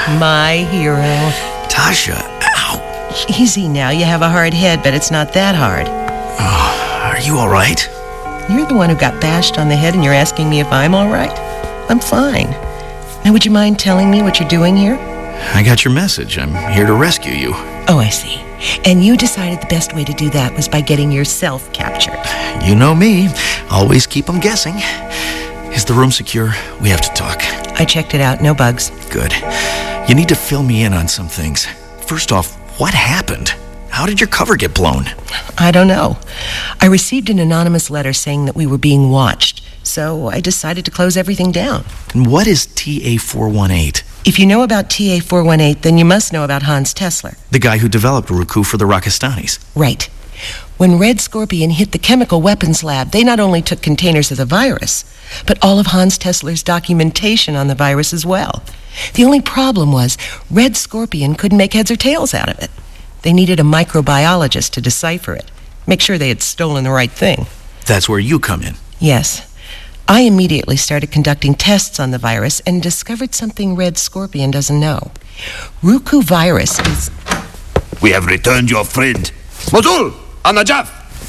My hero. Tasha, ow. Easy now. You have a hard head, but it's not that hard. Are you all right? You're the one who got bashed on the head, and you're asking me if I'm all right? I'm fine. Now, would you mind telling me what you're doing here? I got your message. I'm here to rescue you. Oh, I see. And you decided the best way to do that was by getting yourself captured. You know me. Always keep them guessing. Is the room secure? We have to talk. I checked it out. No bugs. Good. You need to fill me in on some things. First off, what happened? How did your cover get blown? I don't know. I received an anonymous letter saying that we were being watched, so I decided to close everything down. And what is TA-418? If you know about TA-418, then you must know about Hans Tesler. The guy who developed Roku for the Rakistanis. Right. When Red Scorpion hit the chemical weapons lab, they not only took containers of the virus, but all of Hans Tesler's documentation on the virus as well. The only problem was Red Scorpion couldn't make heads or tails out of it. They needed a microbiologist to decipher it, make sure they had stolen the right thing. That's where you come in. Yes. I immediately started conducting tests on the virus and discovered something Red Scorpion doesn't know. Roku virus is... We have returned your friend. Modul! Anajaf!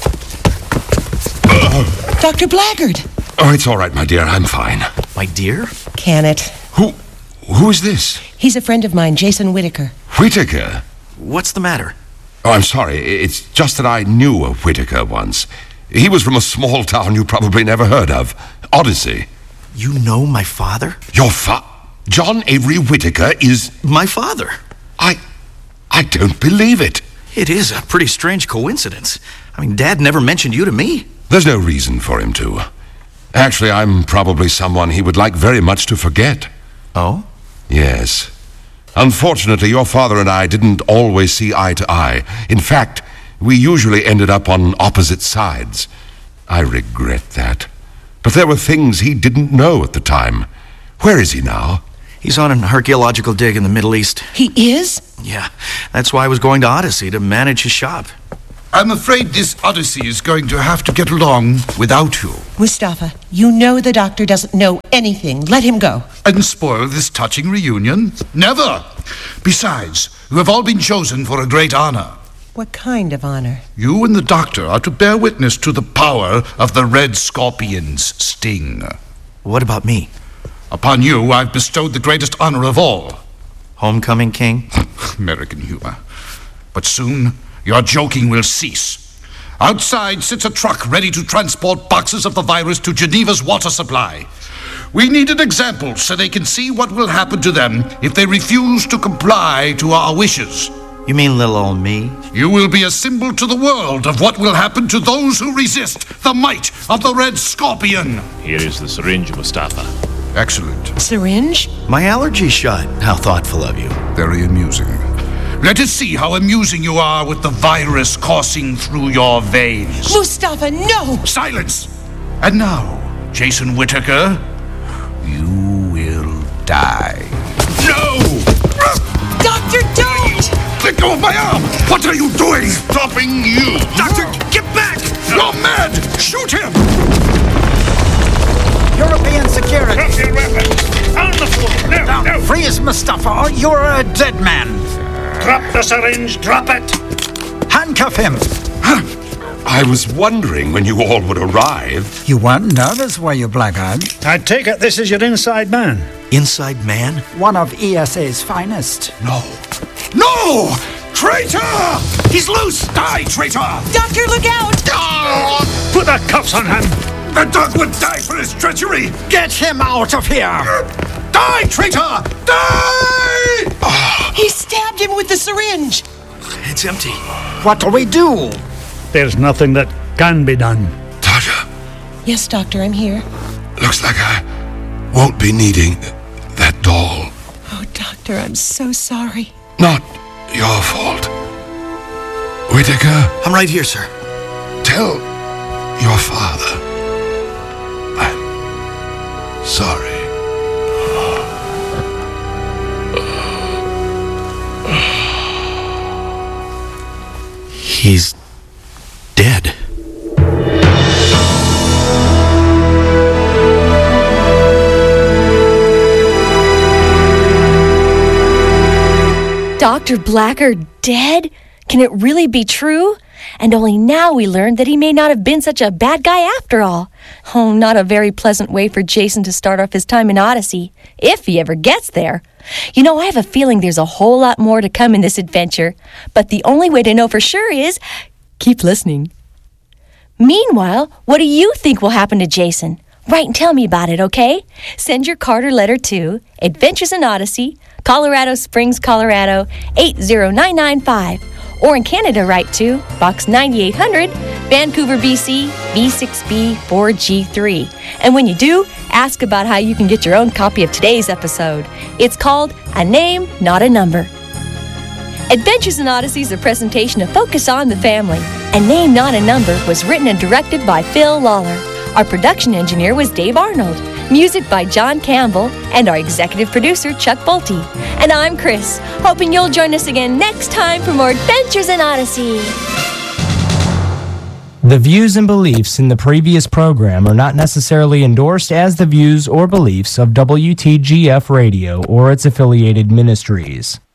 Dr. Blackguard! Oh, it's all right, my dear. I'm fine. My dear? Can it? Who is this? He's a friend of mine, Jason Whitaker. Whitaker? What's the matter? Oh, I'm sorry. It's just that I knew a Whitaker once. He was from a small town you probably never heard of. Odyssey. You know my father? Your John Avery Whitaker is... My father. I don't believe it. It is a pretty strange coincidence. I mean, Dad never mentioned you to me. There's no reason for him to. Actually, I'm probably someone he would like very much to forget. Oh? Yes. Unfortunately, your father and I didn't always see eye to eye. In fact, we usually ended up on opposite sides. I regret that. But there were things he didn't know at the time. Where is he now? He's on an archaeological dig in the Middle East. He is? Yeah, that's why I was going to Odyssey to manage his shop. I'm afraid this Odyssey is going to have to get along without you. Mustafa, you know the doctor doesn't know anything. Let him go. And spoil this touching reunion? Never! Besides, you have all been chosen for a great honor. What kind of honor? You and the doctor are to bear witness to the power of the Red Scorpion's sting. What about me? Upon you, I've bestowed the greatest honor of all. Homecoming king? American humor. But soon, your joking will cease. Outside sits a truck ready to transport boxes of the virus to Geneva's water supply. We need an example so they can see what will happen to them if they refuse to comply to our wishes. You mean little old me? You will be a symbol to the world of what will happen to those who resist the might of the Red Scorpion. Here is the syringe, Mustafa. Excellent. Syringe? My allergy shot. How thoughtful of you. Very amusing. Let us see how amusing you are with the virus coursing through your veins. Mustafa, no! Silence! And now, Jason Whitaker, you will die. No! Doctor, don't! Let go of my arm! What are you doing? Stopping you! Doctor, get back! You're mad! Shoot him! European security! Drop your weapons! On the floor! No, no! Freeze, Mustafa, or you're a dead man! Drop the syringe! Drop it! Handcuff him! I was wondering when you all would arrive. You weren't nervous, were you, Blackguard? I take it this is your inside man. Inside man? One of ESA's finest. No! No! Traitor! He's loose! Die, traitor! Doctor, look out! Put the cuffs on him! The dog would die for his treachery! Get him out of here! Die, traitor! Die! He stabbed him with the syringe. It's empty. What'll we do? There's nothing that can be done. Tasha, Yes, Doctor, I'm here. looks like I won't be needing that doll. Oh, Doctor, I'm so sorry. Not your fault. Whitaker, I'm right here, sir. tell your father I'm sorry. He's dead. Dr. Blacker dead? Can it really be true? And only now we learned that he may not have been such a bad guy after all. Oh, not a very pleasant way for Jason to start off his time in Odyssey, if he ever gets there. You know, I have a feeling there's a whole lot more to come in this adventure, but the only way to know for sure is keep listening. Meanwhile, what do you think will happen to Jason? Write and tell me about it, okay? Send your card or letter to Adventures in Odyssey, Colorado Springs, Colorado, 80995. Or in Canada, write to Box 9800, Vancouver, BC, B6B 4G3. And when you do, ask about how you can get your own copy of today's episode. It's called A Name, Not a Number. Adventures in Odyssey is a presentation of Focus on the Family. A Name, Not a Number was written and directed by Phil Lawler. Our production engineer was Dave Arnold. Music by John Campbell, and our executive producer, Chuck Bolte. And I'm Chris, hoping you'll join us again next time for more Adventures in Odyssey. The views and beliefs in the previous program are not necessarily endorsed as the views or beliefs of WTGF Radio or its affiliated ministries.